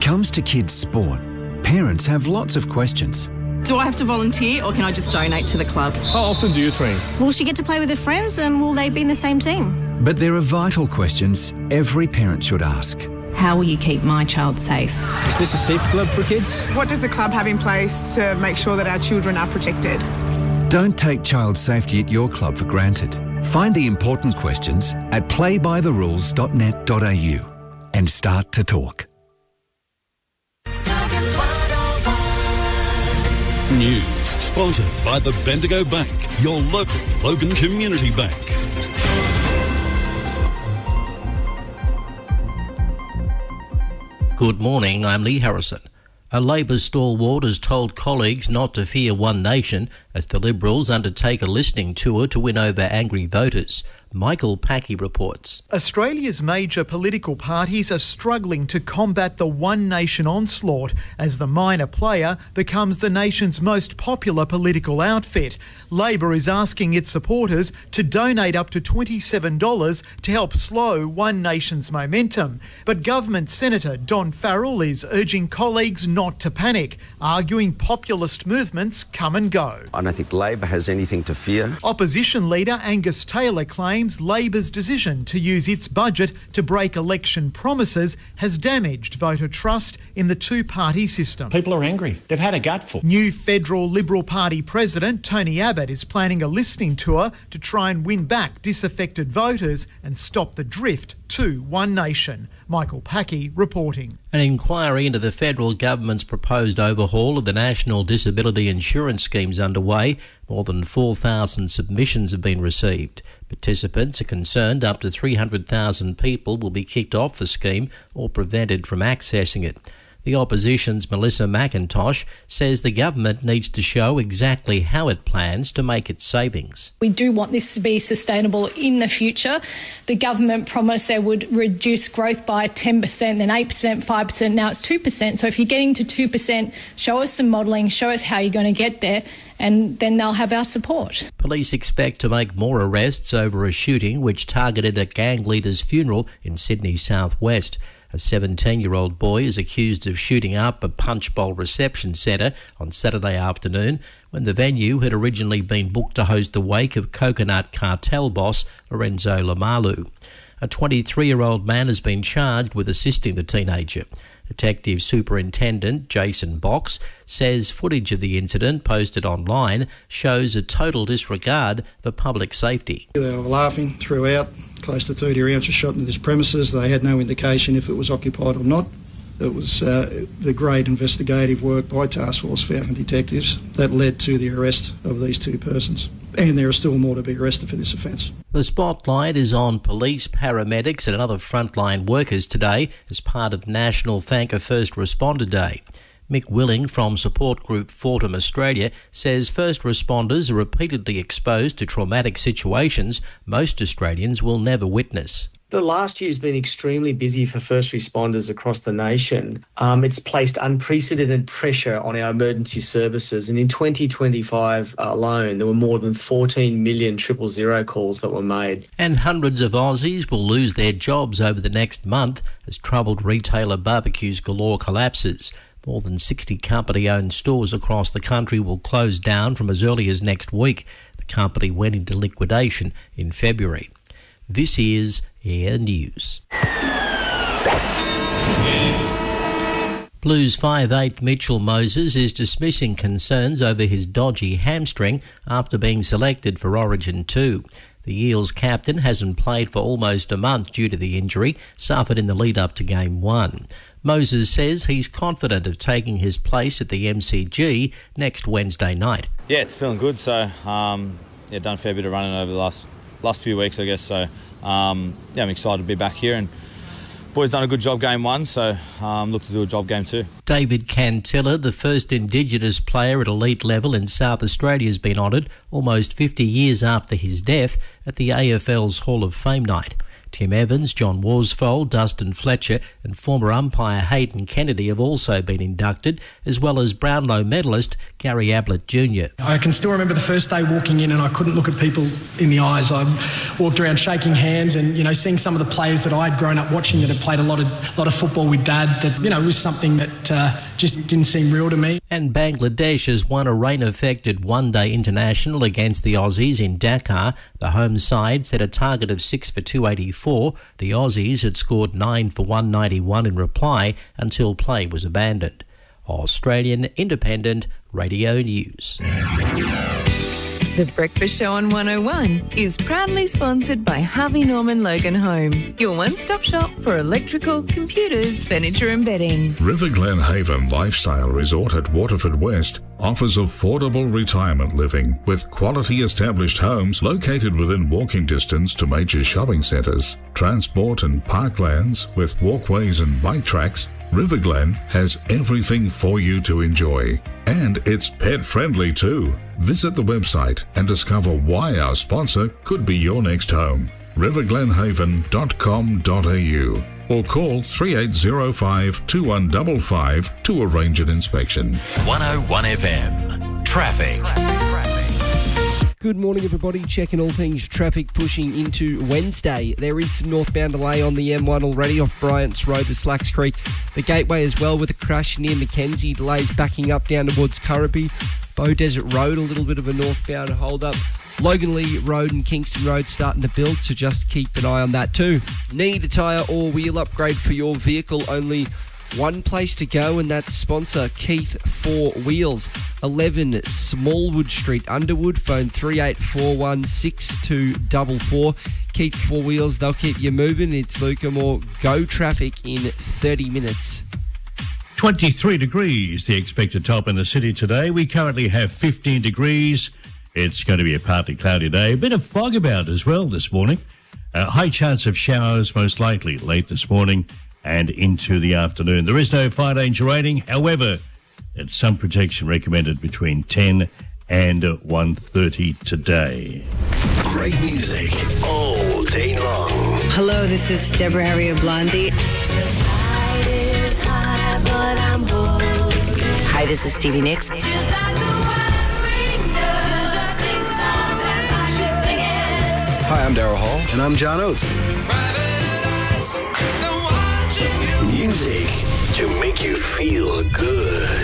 comes to kids' sport, parents have lots of questions. Do I have to volunteer or can I just donate to the club? How often do you train? Will she get to play with her friends and will they be in the same team? But there are vital questions every parent should ask. How will you keep my child safe? Is this a safe club for kids? What does the club have in place to make sure that our children are protected? Don't take child safety at your club for granted. Find the important questions at playbytherules.net.au and start to talk. News sponsored by the Bendigo Bank, your local Logan Community Bank. Good morning, I'm Lee Harrison. A Labor stalwart has told colleagues not to fear One Nation as the Liberals undertake a listening tour to win over angry voters. Michael Packey reports. Australia's major political parties are struggling to combat the One Nation onslaught as the minor player becomes the nation's most popular political outfit. Labor is asking its supporters to donate up to $27 to help slow One Nation's momentum. But Government Senator Don Farrell is urging colleagues not to panic, arguing populist movements come and go. I don't think Labor has anything to fear. Opposition leader Angus Taylor claims Labor's decision to use its budget to break election promises has damaged voter trust in the two-party system. People are angry. They've had a gutful. New federal Liberal Party President Tony Abbott is planning a listening tour to try and win back disaffected voters and stop the drift to One Nation. Michael Packey reporting. An inquiry into the federal government's proposed overhaul of the National Disability Insurance Scheme is underway. More than 4,000 submissions have been received. Participants are concerned up to 300,000 people will be kicked off the scheme or prevented from accessing it. The opposition's Melissa McIntosh says the government needs to show exactly how it plans to make its savings. We do want this to be sustainable in the future. The government promised they would reduce growth by 10%, then 8%, 5%, now it's 2%. So if you're getting to 2%, show us some modelling, show us how you're going to get there, and then they'll have our support. Police expect to make more arrests over a shooting which targeted a gang leader's funeral in Sydney's southwest. A 17-year-old boy is accused of shooting up a Punch Bowl reception centre on Saturday afternoon when the venue had originally been booked to host the wake of Coconut Cartel boss Lorenzo Lamalu. A 23-year-old man has been charged with assisting the teenager. Detective Superintendent Jason Box says footage of the incident posted online shows a total disregard for public safety. They were laughing throughout. Close to 30 rounds were shot into this premises. They had no indication if it was occupied or not. It was the great investigative work by Task Force Falcon detectives that led to the arrest of these two persons. And there are still more to be arrested for this offence. The spotlight is on police, paramedics and other frontline workers today as part of National Thank a First Responder Day. Mick Willing from support group Fortum Australia says first responders are repeatedly exposed to traumatic situations most Australians will never witness. The last year has been extremely busy for first responders across the nation. It's placed unprecedented pressure on our emergency services, and in 2025 alone, there were more than 14 million 000 calls that were made. And hundreds of Aussies will lose their jobs over the next month as troubled retailer Barbecues Galore collapses. More than 60 company-owned stores across the country will close down from as early as next week. The company went into liquidation in February. This is Air News. Blues 5'8" Mitchell Moses is dismissing concerns over his dodgy hamstring after being selected for Origin 2. The Eels captain hasn't played for almost a month due to the injury suffered in the lead-up to Game 1. Moses says he's confident of taking his place at the MCG next Wednesday night. Yeah, it's feeling good. So, done a fair bit of running over the last few weeks, I guess. So, I'm excited to be back here. And boys done a good job Game 1, so look to do a job Game 2. David Cantilla, the first Indigenous player at elite level in South Australia, has been honoured almost 50 years after his death at the AFL's Hall of Fame night. Tim Evans, John Worsfold, Dustin Fletcher and former umpire Hayden Kennedy have also been inducted, as well as Brownlow medalist Gary Ablett Jr. I can still remember the first day walking in and I couldn't look at people in the eyes. I walked around shaking hands and, seeing some of the players that I'd grown up watching that had played a lot of football with Dad, that, was something that just didn't seem real to me. And Bangladesh has won a rain-affected one-day international against the Aussies in Dakar. The home side set a target of 6 for 284. The Aussies had scored 9 for 191 in reply until play was abandoned. Australian Independent Radio News. The Breakfast Show on 101 is proudly sponsored by Harvey Norman Logan Home, your one-stop shop for electrical, computers, furniture and bedding. River Glen Haven Lifestyle Resort at Waterford West offers affordable retirement living with quality established homes located within walking distance to major shopping centres, transport and parklands with walkways and bike tracks. River Glen has everything for you to enjoy. And it's pet-friendly too. Visit the website and discover why our sponsor could be your next home. riverglenhaven.com.au or call 3805 2155 to arrange an inspection. 101 FM. Traffic. Good morning, everybody. Checking all things traffic pushing into Wednesday. There is some northbound delay on the M1 already off Bryant's Road to Slacks Creek. The Gateway as well with a crash near Mackenzie. Delays backing up down towards Currabee. Bow Desert Road, a little bit of a northbound hold-up. Logan Lee Road and Kingston Road starting to build, so just keep an eye on that too. Need a tyre or wheel upgrade for your vehicle? Only one place to go, and that's sponsor Keith 4 Wheels, 11 Smallwood Street, Underwood. Phone 38416244. Keith 4 Wheels, they'll keep you moving. It's Luca Moore. Go traffic in 30 minutes. 23 degrees, the expected top in the city today. We currently have 15 degrees. It's going to be a partly cloudy day. A bit of fog about as well this morning. High chance of showers most likely late this morning and into the afternoon. There is no fire danger rating. However, there's some protection recommended between 10 and 1:30 today. Great music all day long. Hello, this is Deborah Harry of Blondie. Hi, this is Stevie Nicks. Hi, I'm Daryl Hall. And I'm John Oates. Music to make you feel good.